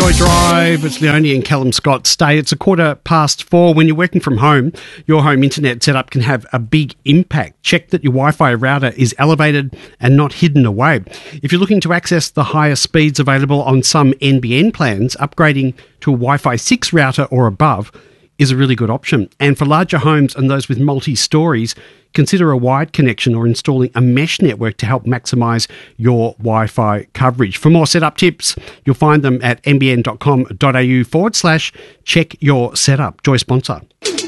Joy Drive. It's Leonie and Callum Scott. Stay. It's 4:15. When you're working from home, your home internet setup can have a big impact. Check that your Wi-Fi router is elevated and not hidden away. If you're looking to access the higher speeds available on some NBN plans, upgrading to a Wi-Fi 6 router or above is a really good option. And for larger homes and those with multi-stories, consider a wired connection or installing a mesh network to help maximise your Wi-Fi coverage. For more setup tips, you'll find them at nbn.com.au/check your setup. Joy sponsor.